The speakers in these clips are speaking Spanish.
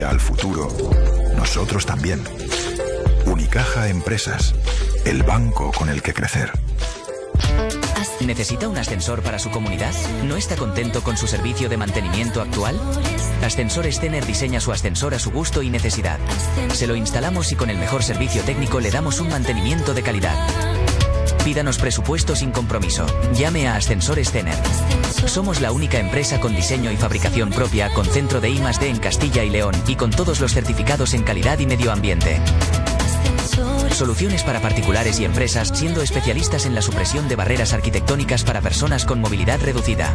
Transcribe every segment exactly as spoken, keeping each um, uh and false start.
Al futuro, nosotros también. Unicaja Empresas, el banco con el que crecer. ¿Necesita un ascensor para su comunidad? ¿No está contento con su servicio de mantenimiento actual? Ascensores Tener diseña su ascensor a su gusto y necesidad. Se lo instalamos y con el mejor servicio técnico le damos un mantenimiento de calidad. Pídanos presupuesto sin compromiso. Llame a Ascensores Tener. Somos la única empresa con diseño y fabricación propia, con centro de I más D en Castilla y León y con todos los certificados en calidad y medio ambiente. Soluciones para particulares y empresas, siendo especialistas en la supresión de barreras arquitectónicas para personas con movilidad reducida.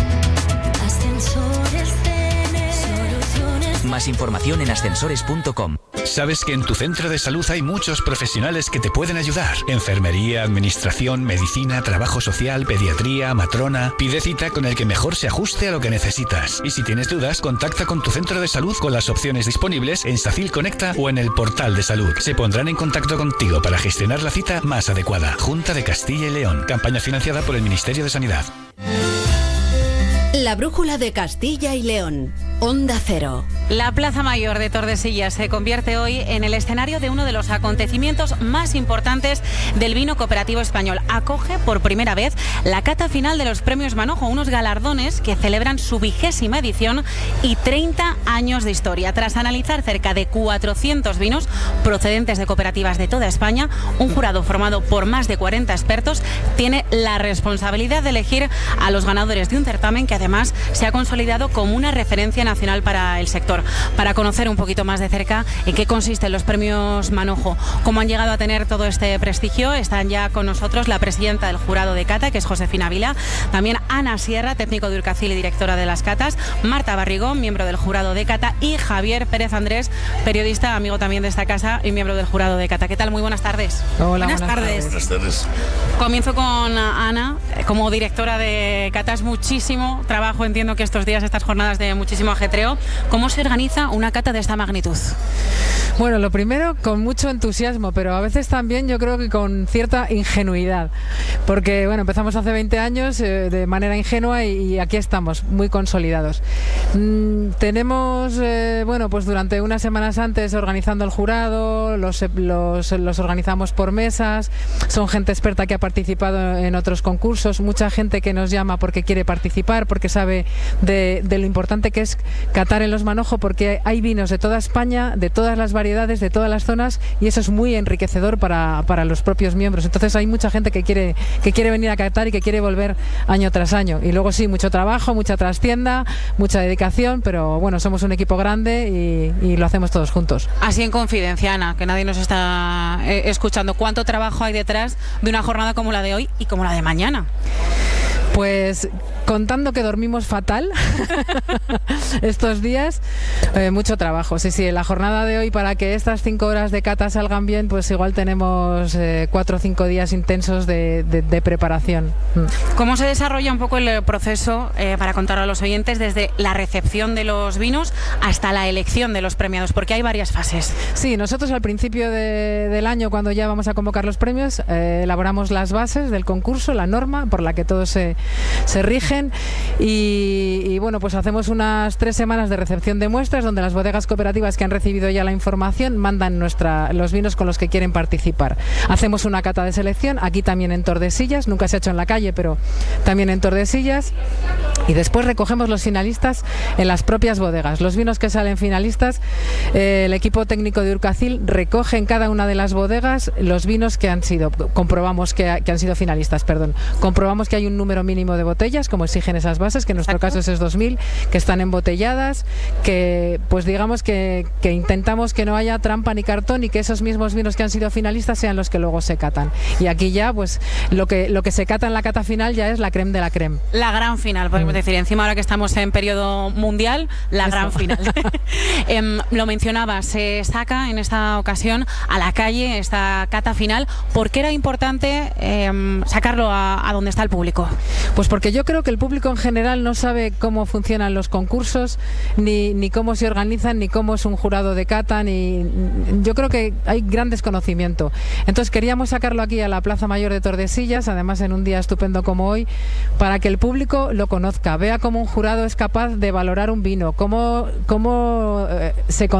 Más información en ascensores punto com. Sabes que en tu centro de salud hay muchos profesionales que te pueden ayudar. Enfermería, administración, medicina, trabajo social, pediatría, matrona. Pide cita con el que mejor se ajuste a lo que necesitas. Y si tienes dudas, contacta con tu centro de salud con las opciones disponibles en Sacil Conecta o en el portal de salud. Se pondrán en contacto contigo para gestionar la cita más adecuada. Junta de Castilla y León. Campaña financiada por el Ministerio de Sanidad. La brújula de Castilla y León. Onda Cero. La Plaza Mayor de Tordesillas se convierte hoy en el escenario de uno de los acontecimientos más importantes del vino cooperativo español. Acoge por primera vez la cata final de los premios Manojo, unos galardones que celebran su vigésima edición y treinta años de historia. Tras analizar cerca de cuatrocientos vinos procedentes de cooperativas de toda España, un jurado formado por más de cuarenta expertos tiene la responsabilidad de elegir a los ganadores de un certamen que además se ha consolidado como una referencia nacional para el sector. Para conocer un poquito más de cerca en qué consisten los premios Manojo, cómo han llegado a tener todo este prestigio, están ya con nosotros la presidenta del jurado de cata, que es Josefina Vila, también Ana Sierra, técnico de Urcacil y directora de las catas, Marta Barrigón, miembro del jurado de cata, y Javier Pérez Andrés, periodista, amigo también de esta casa y miembro del jurado de cata. ¿Qué tal? Muy buenas tardes. Hola, buenas, buenas tardes. tardes. Buenas tardes. Comienzo con Ana, como directora de catas, muchísimo trabajo, entiendo que estos días, estas jornadas de muchísimo ajetreo. ¿Cómo se organiza una cata de esta magnitud? Bueno, lo primero, con mucho entusiasmo, pero a veces también yo creo que con cierta ingenuidad, porque bueno, empezamos hace veinte años eh, de manera ingenua y, y aquí estamos, muy consolidados. Mm, tenemos, eh, bueno, pues durante unas semanas antes organizando el jurado, los, los, los organizamos por mesas, son gente experta que ha participado en otros concursos, mucha gente que nos llama porque quiere participar, porque sabe de, de lo importante que es catar en los Manojo, porque hay vinos de toda España, de todas las variedades, de todas las zonas, y eso es muy enriquecedor para, para los propios miembros. Entonces hay mucha gente que quiere, que quiere venir a catar y que quiere volver año tras año. Y luego sí, mucho trabajo, mucha trastienda, mucha dedicación, pero bueno, somos un equipo grande y, y lo hacemos todos juntos. Así en confidencia, Ana, que nadie nos está eh, escuchando, ¿cuánto trabajo hay detrás de una jornada como la de hoy y como la de mañana? Pues contando que dormimos fatal estos días, eh, mucho trabajo. Sí, sí, en la jornada de hoy, para que estas cinco horas de cata salgan bien, pues igual tenemos eh, cuatro o cinco días intensos de, de, de preparación. ¿Cómo se desarrolla un poco el proceso, eh, para contar a los oyentes, desde la recepción de los vinos hasta la elección de los premiados? Porque hay varias fases. Sí, nosotros al principio de, del año, cuando ya vamos a convocar los premios, eh, elaboramos las bases del concurso, la norma por la que todos se, se rigen. Y, y bueno, pues hacemos unas tres semanas de recepción de muestras donde las bodegas cooperativas que han recibido ya la información mandan nuestra, los vinos con los que quieren participar. Hacemos una cata de selección, aquí también en Tordesillas, nunca se ha hecho en la calle, pero también en Tordesillas, y después recogemos los finalistas en las propias bodegas. Los vinos que salen finalistas, eh, el equipo técnico de Urcacil recoge en cada una de las bodegas los vinos que han sido, comprobamos que, que han sido finalistas, perdón, comprobamos que hay un número mínimo de botellas, como exigen esas bases, que en nuestro Exacto. caso es dos mil, que están embotelladas, que pues digamos que, que intentamos que no haya trampa ni cartón y que esos mismos vinos que han sido finalistas sean los que luego se catan. Y aquí ya pues lo que, lo que se cata en la cata final ya es la creme de la creme. La gran final, podemos mm. decir, encima ahora que estamos en periodo mundial, la Eso. gran final. eh, lo mencionaba, se saca en esta ocasión a la calle esta cata final. ¿Por qué era importante eh, sacarlo a, a donde está el público? Pues porque yo creo que el público en general no sabe cómo funcionan los concursos, ni, ni cómo se organizan, ni cómo es un jurado de cata, ni yo creo que hay gran desconocimiento. Entonces queríamos sacarlo aquí a la Plaza Mayor de Tordesillas, además en un día estupendo como hoy, para que el público lo conozca, vea cómo un jurado es capaz de valorar un vino, cómo, cómo eh, se